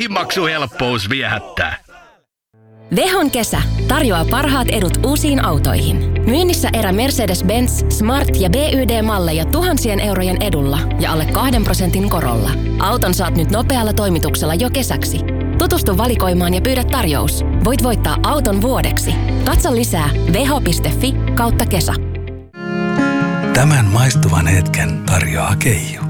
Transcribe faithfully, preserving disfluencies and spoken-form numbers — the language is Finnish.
Välimaksuhelppous viehättää. Vehon kesä tarjoaa parhaat edut uusiin autoihin. Myynnissä erä Mercedes-Benz, Smart ja B Y D-malleja tuhansien eurojen edulla ja alle kahden prosentin korolla. Auton saat nyt nopealla toimituksella jo kesäksi. Tutustu valikoimaan ja pyydä tarjous. Voit voittaa auton vuodeksi. Katso lisää veho piste fi kautta kesä. Tämän maistuvan hetken tarjoaa Keijo.